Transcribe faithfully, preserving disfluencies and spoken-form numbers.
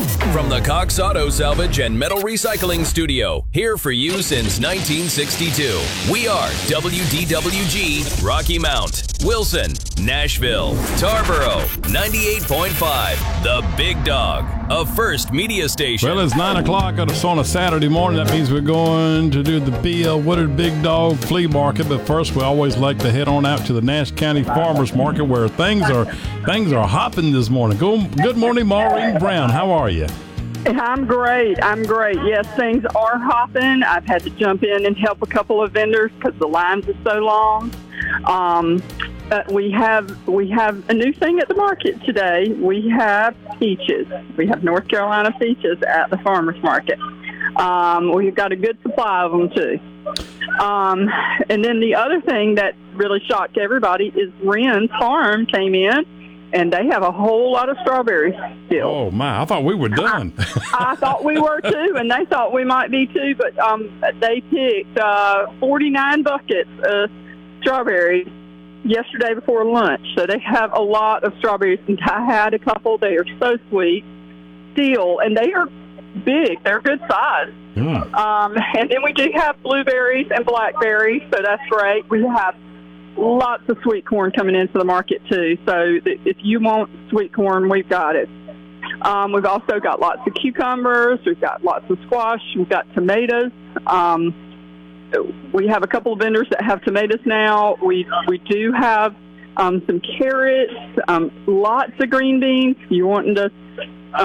From the Cox Auto Salvage and Metal Recycling Studio, here for you since nineteen sixty-two. We are W D W G, Rocky Mount, Wilson, Nashville, Tarboro, ninety-eight point five, The Big Dog, a First Media Station. Well, it's nine o'clock on a, on a Saturday morning. That means we're going to do the B L Woodard Big Dog Flea Market. But first, we always like to head on out to the Nash County Farmers Market, where things are things are hopping this morning. Go, good morning, Maureen Brown. How are you? I'm great. I'm great. Yes, things are hopping. I've had to jump in and help a couple of vendors because the lines are so long. Um, but we have we have a new thing at the market today. We have peaches. We have North Carolina peaches at the farmers market. Um, we've got a good supply of them too. Um, and then the other thing that really shocked everybody is Wren's Farm came in. And they have a whole lot of strawberries still. Oh, my. I thought we were done. I, I thought we were, too, and they thought we might be, too. But um, they picked uh, forty-nine buckets of strawberries yesterday before lunch. So they have a lot of strawberries. And I had a couple. They are so sweet still, and they are big. They're good size. Mm. Um, and then we do have blueberries and blackberries, so that's great. We have lots of sweet corn coming into the market, too. So if you want sweet corn, we've got it. Um, we've also got lots of cucumbers. We've got lots of squash. We've got tomatoes. Um, we have a couple of vendors that have tomatoes now. We we do have um, some carrots, um, lots of green beans. If you're wanting to